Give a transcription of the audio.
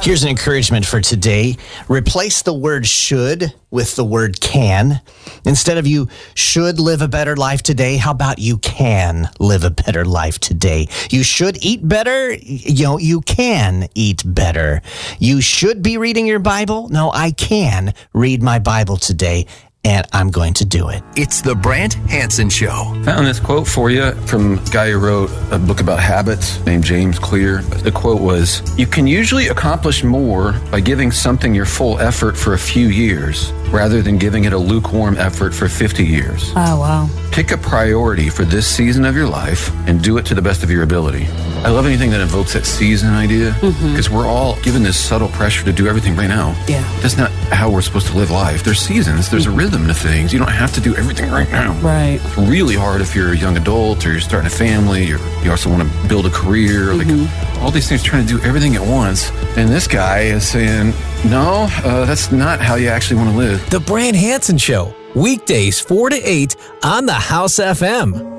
Here's an encouragement for today. Replace the word should with the word can. Instead of you should live a better life today, how about you can live a better life today? You should eat better. You can eat better. You should be reading your Bible. No, I can read my Bible today, and I'm going to do it. It's the Brant Hansen Show. Found this quote for you from a guy who wrote a book about habits named James Clear. The quote was, "You can usually accomplish more by giving something your full effort for a few years rather than giving it a lukewarm effort for 50 years. Oh, wow. Pick a priority for this season of your life and do it to the best of your ability." I love anything that invokes that season idea because we're all given this subtle pressure to do everything right now. Yeah. That's not how we're supposed to live life. There's seasons. There's a rhythm to things. You don't have to do everything right now. Right. It's really hard if you're a young adult or you're starting a family or you also want to build a career. Like all these things, trying to do everything at once. And this guy is saying, no, that's not how you actually want to live. The Brant Hansen Show. Weekdays 4 to 8 on the House FM.